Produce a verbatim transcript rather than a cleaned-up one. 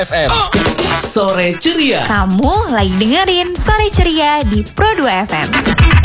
F M. Sore Ceria. Kamu lagi dengerin Sore Ceria di Pro dua F M.